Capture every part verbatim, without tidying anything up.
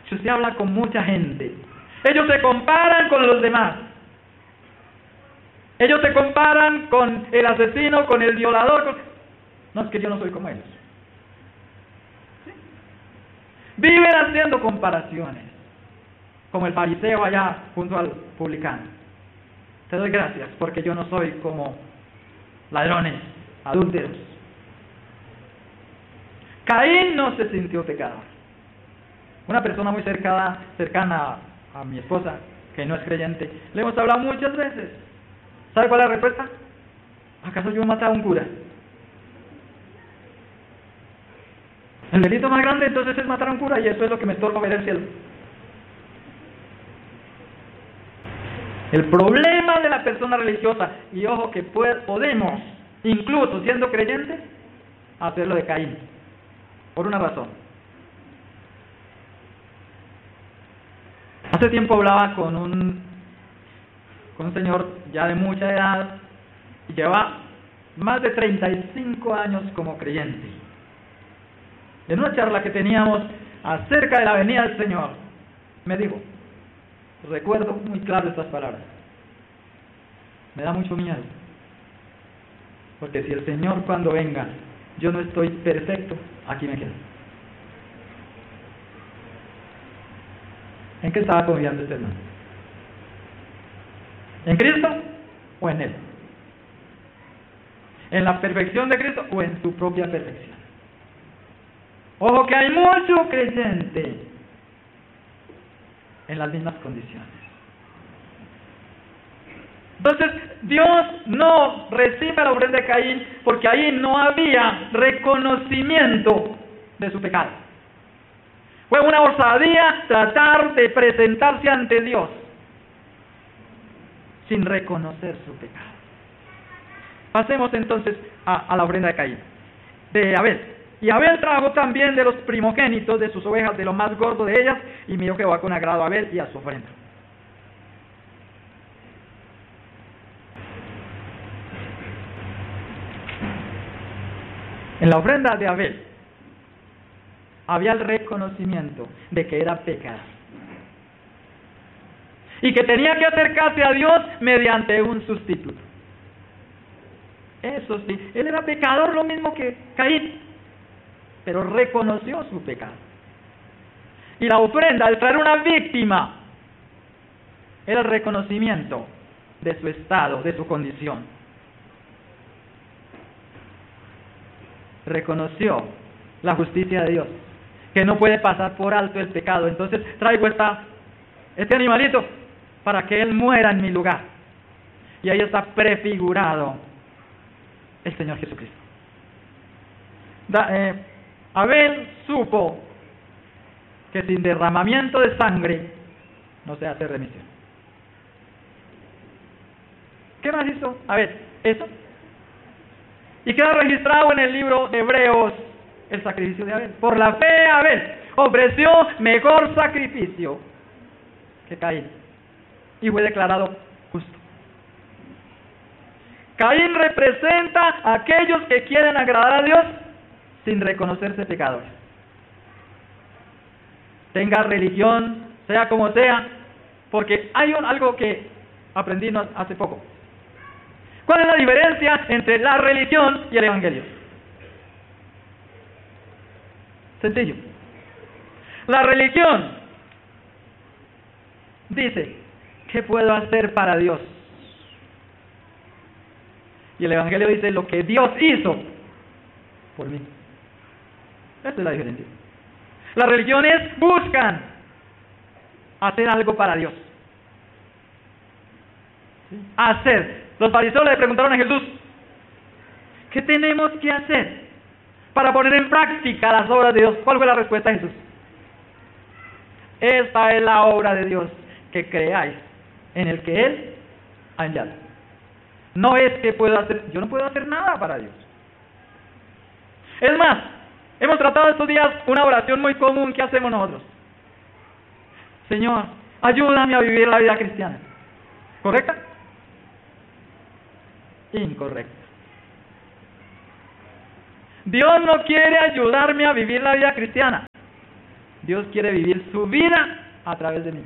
Si usted habla con mucha gente, ellos se comparan con los demás. Ellos se comparan con el asesino, con el violador. Con... No, es que yo no soy como ellos. ¿Sí? Viven haciendo comparaciones, como el fariseo allá junto al publicano. Te doy gracias porque yo no soy como ladrones, adúlteros. Caín no se sintió pecador. Una persona muy cercana, cercana a mi esposa, que no es creyente, le hemos hablado muchas veces. ¿Sabe cuál es la respuesta? ¿Acaso yo he matado a un cura? El delito más grande entonces es matar a un cura y eso es lo que me estorba ver el cielo. El problema de la persona religiosa, y ojo que podemos, incluso siendo creyentes, hacerlo de Caín, por una razón. Hace tiempo hablaba con un, con un señor ya de mucha edad, y lleva más de treinta y cinco años como creyente. En una charla que teníamos acerca de la venida del Señor, me dijo, recuerdo muy claro estas palabras: me da mucho miedo, porque si el Señor cuando venga, yo no estoy perfecto, aquí me quedo. ¿En qué estaba confiando este hermano? ¿En Cristo o en Él? ¿En la perfección de Cristo o en su propia perfección? Ojo que hay mucho creyente en las mismas condiciones. Entonces, Dios no recibe la ofrenda de Caín porque ahí no había reconocimiento de su pecado. Fue una osadía tratar de presentarse ante Dios sin reconocer su pecado. Pasemos entonces a, a la ofrenda de Caín, de Abel. Y Abel trajo también de los primogénitos de sus ovejas, de lo más gordo de ellas, y miró Jehová con agrado a Abel y a su ofrenda. En la ofrenda de Abel había el reconocimiento de que era pecador y que tenía que acercarse a Dios mediante un sustituto. Eso sí, él era pecador lo mismo que Caín, pero reconoció su pecado. Y la ofrenda, al traer una víctima, era el reconocimiento de su estado, de su condición. Reconoció la justicia de Dios, que no puede pasar por alto el pecado. Entonces traigo esta, este animalito para que Él muera en mi lugar. Y ahí está prefigurado el Señor Jesucristo. Da, eh, Abel supo que sin derramamiento de sangre no se hace remisión. ¿Qué más hizo Abel? Eso. Y queda registrado en el libro de Hebreos el sacrificio de Abel. Por la fe Abel ofreció mejor sacrificio que Caín y fue declarado justo. Caín representa a aquellos que quieren agradar a Dios sin reconocerse pecadores. Tenga religión, sea como sea, porque hay un, algo que aprendí hace poco. ¿Cuál es la diferencia entre la religión y el evangelio? Sencillo. La religión dice, ¿qué puedo hacer para Dios? Y el evangelio dice lo que Dios hizo por mí. Esa es la diferencia. Las religiones buscan hacer algo para Dios. ¿Sí? Hacer. Los fariseos le preguntaron a Jesús, ¿qué tenemos que hacer para poner en práctica las obras de Dios? ¿Cuál fue la respuesta de Jesús? Esta es la obra de Dios, que creáis en el que Él ha enviado. No es que puedo hacer, yo no puedo hacer nada para Dios. Es más, hemos tratado estos días una oración muy común que hacemos nosotros. Señor, ayúdame a vivir la vida cristiana. ¿Correcta? Incorrecta. Dios no quiere ayudarme a vivir la vida cristiana. Dios quiere vivir su vida a través de mí.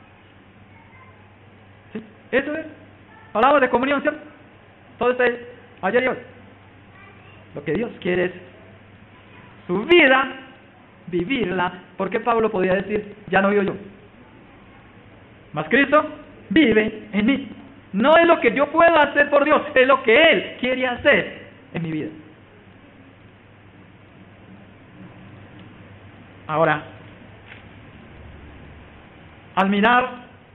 ¿Sí? Eso es. Hablamos de comunión, ¿cierto? Todo este ayer y hoy. Lo que Dios quiere es su vida, vivirla. ¿Por qué Pablo podía decir, ya no vivo yo? Mas Cristo vive en mí. No es lo que yo puedo hacer por Dios, es lo que Él quiere hacer en mi vida. Ahora, al mirar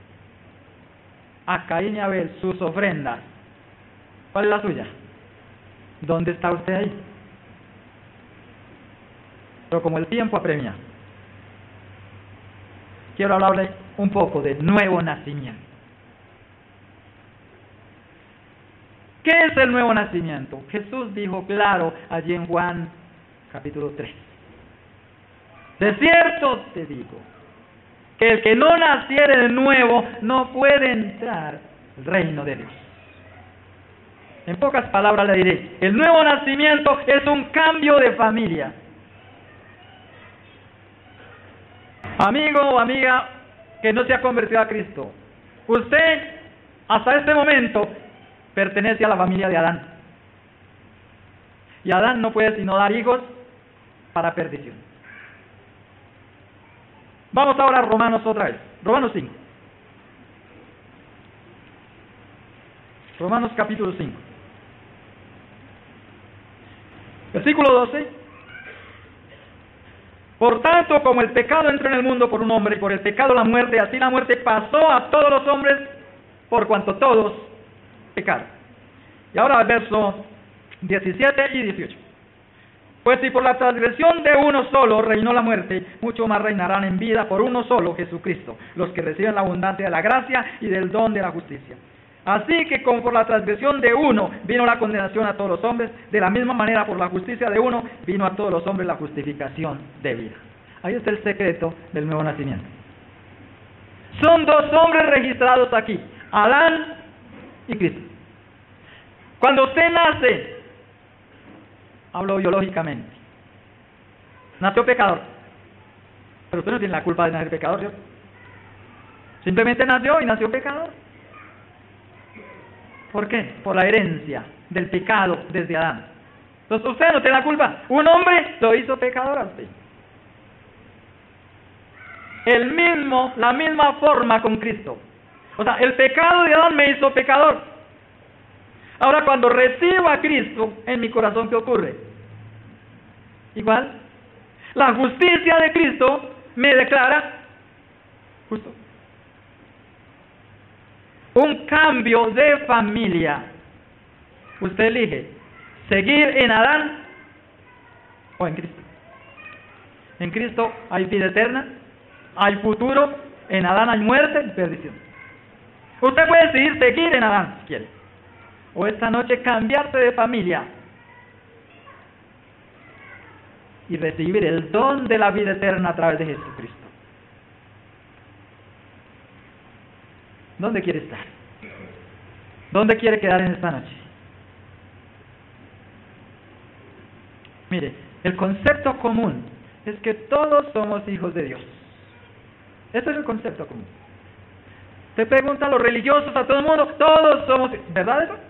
a Caín y Abel, sus ofrendas, ¿cuál es la suya? ¿Dónde está usted ahí? Pero como el tiempo apremia, quiero hablarle un poco del nuevo nacimiento. ¿Qué es el nuevo nacimiento? Jesús dijo claro allí en Juan capítulo tres. De cierto te digo, que el que no naciere de nuevo no puede entrar al reino de Dios. En pocas palabras le diré, el nuevo nacimiento es un cambio de familia. Amigo o amiga que no se ha convertido a Cristo, usted hasta este momento pertenece a la familia de Adán. Y Adán no puede sino dar hijos para perdición. Vamos ahora a Romanos otra vez. Romanos cinco. Romanos capítulo cinco. Versículo doce. Por tanto, como el pecado entró en el mundo por un hombre, y por el pecado la muerte, así la muerte pasó a todos los hombres, por cuanto todos pecaron. Y ahora el verso diecisiete y dieciocho. Pues si por la transgresión de uno solo reinó la muerte, mucho más reinarán en vida por uno solo, Jesucristo, los que reciben la abundancia de la gracia y del don de la justicia. Así que como por la transgresión de uno vino la condenación a todos los hombres, de la misma manera por la justicia de uno vino a todos los hombres la justificación de vida. Ahí está el secreto del nuevo nacimiento. Son dos hombres registrados aquí, Adán y Cristo. Cuando usted nace, hablo biológicamente, nació pecador, pero usted no tiene la culpa de nacer pecador, ¿cierto? Simplemente nació y nació pecador. ¿Por qué? Por la herencia del pecado desde Adán. Entonces usted no tiene la culpa. Un hombre lo hizo pecador a usted. El mismo, la misma forma con Cristo. O sea, el pecado de Adán me hizo pecador. Ahora cuando recibo a Cristo en mi corazón, ¿qué ocurre? Igual. La justicia de Cristo me declara justo. Un cambio de familia. Usted elige seguir en Adán o en Cristo. En Cristo hay vida eterna, hay futuro, en Adán hay muerte y perdición. Usted puede decidir seguir en Adán si quiere, o esta noche cambiarse de familia y recibir el don de la vida eterna a través de Jesucristo. ¿Dónde quiere estar? ¿Dónde quiere quedar en esta noche? Mire, el concepto común es que todos somos hijos de Dios. Ese es el concepto común. Se pregunta a los religiosos, a todo el mundo, todos somos, ¿verdad eso?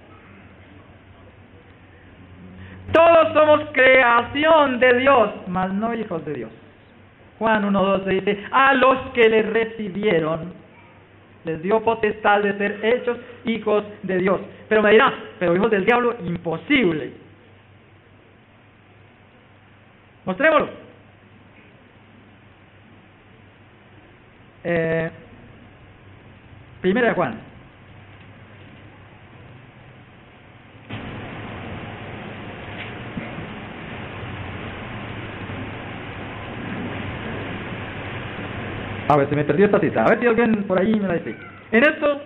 Todos somos creación de Dios, mas no hijos de Dios. Juan uno doce dice, a los que le recibieron, les dio potestad de ser hechos hijos de Dios. Pero me dirá, pero hijos del diablo, imposible. Mostrémoslo. Eh, primera de Juan. A ver, se me perdió esta cita. A ver si alguien por ahí me la dice. En esto,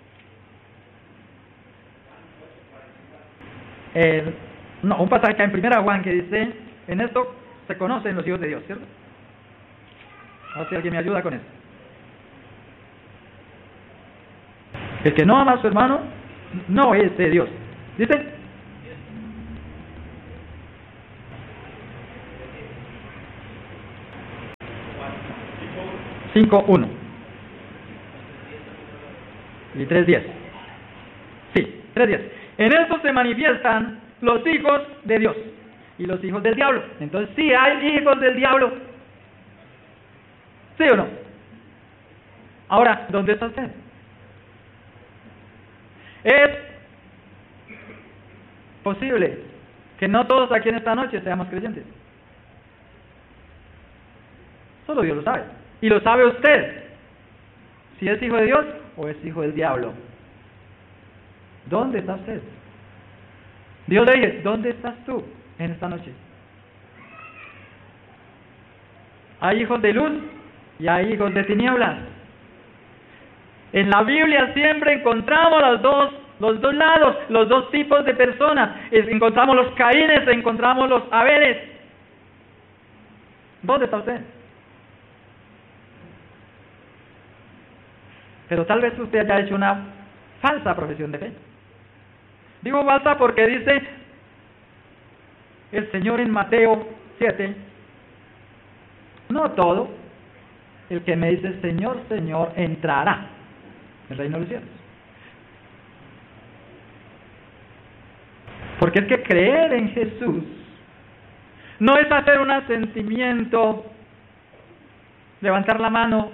eh, no, un pasaje en primera Juan que dice, en esto se conocen los hijos de Dios, ¿cierto? A ver si alguien me ayuda con eso. El que no ama a su hermano, no es de Dios. Dice, cinco uno y tres diez. Sí, tres diez. En esto se manifiestan los hijos de Dios y los hijos del diablo. Entonces, sí hay hijos del diablo. ¿Sí o no? Ahora, ¿dónde está usted? Es posible que no todos aquí en esta noche seamos creyentes. Solo Dios lo sabe. Y lo sabe usted. Si es hijo de Dios o es hijo del diablo. ¿Dónde está usted? Dios le dice, ¿dónde estás tú en esta noche? Hay hijos de luz y hay hijos de tinieblas. En la Biblia siempre encontramos los dos, los dos lados, los dos tipos de personas. Encontramos los Caínes, encontramos los Abeles. ¿Dónde está usted? Pero tal vez usted haya hecho una falsa profesión de fe. Digo falsa porque dice el Señor en Mateo siete, no todo el que me dice Señor, Señor, entrará en el reino de los cielos. Porque es que creer en Jesús no es hacer un asentimiento, levantar la mano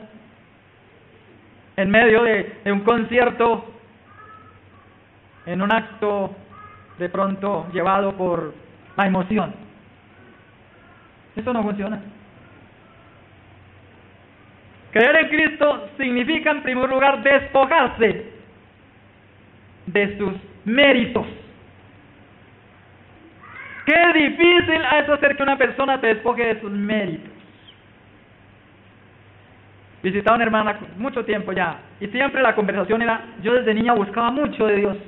en medio de, de un concierto, en un acto de pronto llevado por la emoción. Eso no funciona. Creer en Cristo significa, en primer lugar, despojarse de sus méritos. Qué difícil es hacer que una persona se despoje de sus méritos. Visitaba a una hermana mucho tiempo ya, y siempre la conversación era, yo desde niña buscaba mucho de Dios.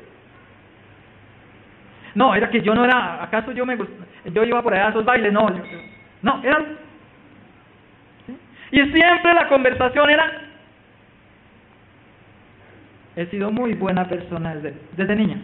No, era que yo no era, ¿acaso yo me yo iba por allá a esos bailes? No, yo, no, era... ¿sí? Y siempre la conversación era, he sido muy buena persona desde, desde niña.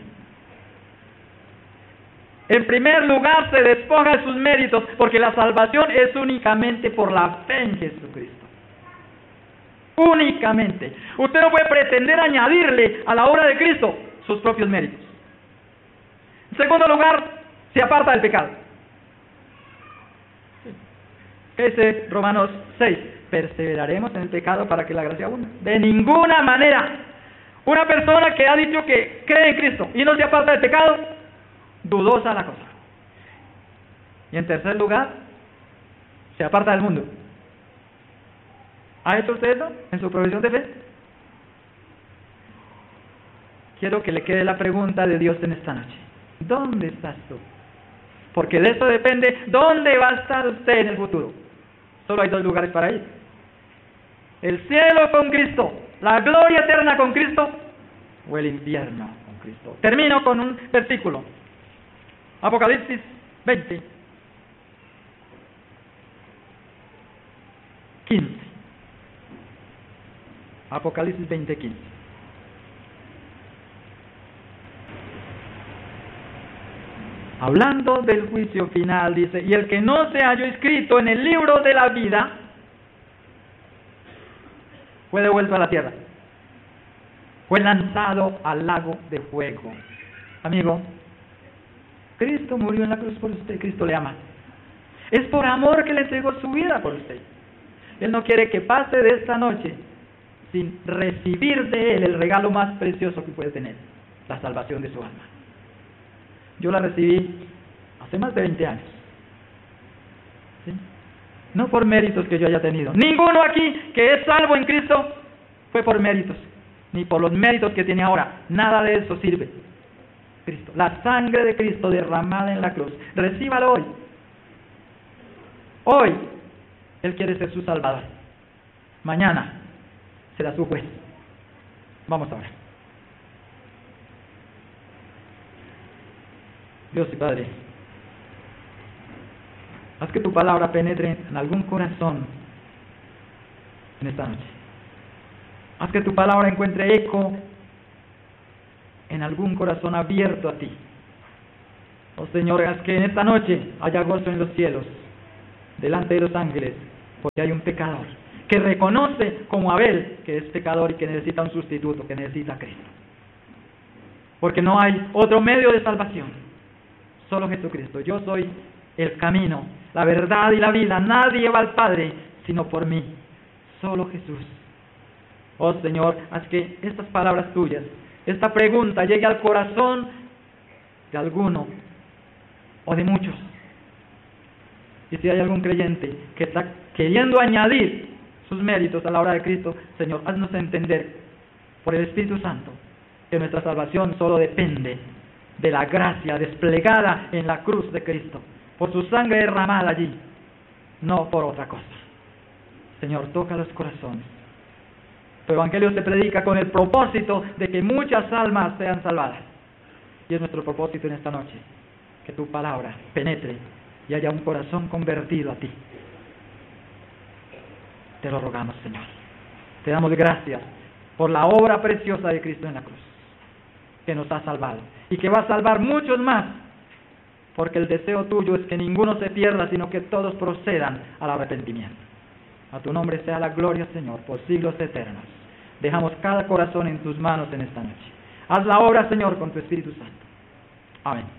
En primer lugar, se despoja de sus méritos, porque la salvación es únicamente por la fe en Jesucristo. Únicamente. Usted no puede pretender añadirle a la obra de Cristo sus propios méritos. En segundo lugar, se aparta del pecado. ¿Qué dice Romanos seis? Perseveraremos en el pecado para que la gracia abunde. De ninguna manera. Una persona que ha dicho que cree en Cristo y no se aparta del pecado, dudosa la cosa. Y en tercer lugar, se aparta del mundo. ¿Ha hecho usted eso en su profesión de fe? Quiero que le quede la pregunta de Dios en esta noche. ¿Dónde estás tú? Porque de eso depende dónde va a estar usted en el futuro. Solo hay dos lugares para ir. El cielo con Cristo, la gloria eterna con Cristo, o el infierno con Cristo. Termino con un versículo. Apocalipsis veinte, quince. Apocalipsis veinte, quince. Hablando del juicio final, dice, y el que no se halló escrito en el libro de la vida, fue devuelto a la tierra. Fue lanzado al lago de fuego. Amigo, Cristo murió en la cruz por usted, Cristo le ama. Es por amor que le entregó su vida por usted. Él no quiere que pase de esta noche sin recibir de Él el regalo más precioso que puede tener, la salvación de su alma. Yo la recibí hace más de veinte años. ¿Sí? No por méritos que yo haya tenido. Ninguno aquí que es salvo en Cristo fue por méritos, ni por los méritos que tiene ahora. Nada de eso sirve. Cristo, la sangre de Cristo derramada en la cruz. Recíbalo hoy. Hoy Él quiere ser su Salvador. Mañana será su juez. Vamos a ver. Dios y Padre, haz que tu palabra penetre en algún corazón en esta noche. Haz que tu palabra encuentre eco en algún corazón abierto a ti. Oh Señor, haz que en esta noche haya gozo en los cielos, delante de los ángeles, porque hay un pecador que reconoce como Abel que es pecador y que necesita un sustituto, que necesita a Cristo. Porque no hay otro medio de salvación, solo Jesucristo. Yo soy el camino, la verdad y la vida. Nadie va al Padre sino por mí, solo Jesús. Oh Señor, haz que estas palabras tuyas, esta pregunta llegue al corazón de alguno o de muchos. Y si hay algún creyente que está queriendo añadir sus méritos a la obra de Cristo, Señor, haznos entender por el Espíritu Santo que nuestra salvación solo depende de la gracia desplegada en la cruz de Cristo, por su sangre derramada allí, no por otra cosa. Señor, toca los corazones. Tu evangelio se predica con el propósito de que muchas almas sean salvadas. Y es nuestro propósito en esta noche, que tu palabra penetre y haya un corazón convertido a ti. Te lo rogamos, Señor. Te damos gracias por la obra preciosa de Cristo en la cruz, que nos ha salvado y que va a salvar muchos más, porque el deseo tuyo es que ninguno se pierda, sino que todos procedan al arrepentimiento. A tu nombre sea la gloria, Señor, por siglos eternos. Dejamos cada corazón en tus manos en esta noche. Haz la obra, Señor, con tu Espíritu Santo. Amén.